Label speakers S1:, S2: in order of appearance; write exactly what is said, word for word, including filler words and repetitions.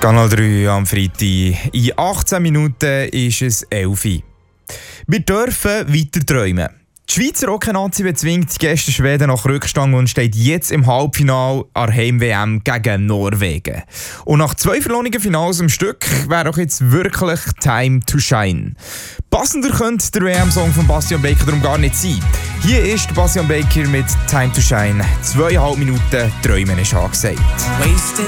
S1: Kanal drei am Freitag. In achtzehn Minuten ist es elf Uhr. Wir dürfen weiter träumen. Die Schweizer Hockey-Nazi bezwingt die Gäste Schweden nach Rückstand und steht jetzt im Halbfinale an der Heim-W M gegen Norwegen. Und nach zwei verlorenen Finals im Stück wäre doch jetzt wirklich Time to shine. Passender könnte der W M-Song von Bastian Baker darum gar nicht sein. Hier ist Bastian Baker mit Time to shine. Zweieinhalb Minuten Träumen ist angesagt.